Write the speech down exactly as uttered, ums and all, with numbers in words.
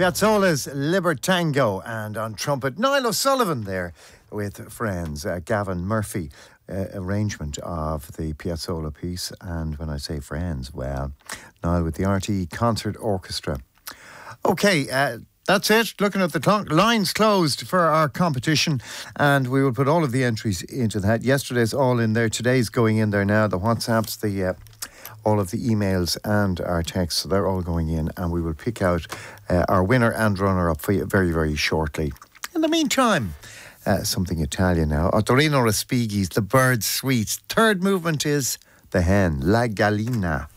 Piazzolla's Libertango, and on trumpet, Niall O'Sullivan there with friends, uh, Gavin Murphy, uh, arrangement of the Piazzolla piece. And when I say friends, well, Niall with the R T E Concert Orchestra. Okay, uh, that's it. Looking at the clock, lines closed for our competition, and we will put all of the entries into that. Yesterday's all in there. Today's going in there now. The WhatsApps, the uh, all of the emails and our texts, so they're all going in, and we will pick out uh, our winner and runner-up for you very, very shortly. In the meantime, uh, something Italian now. Ottorino Respighi's The Bird Suite. Third movement is The Hen, La Gallina.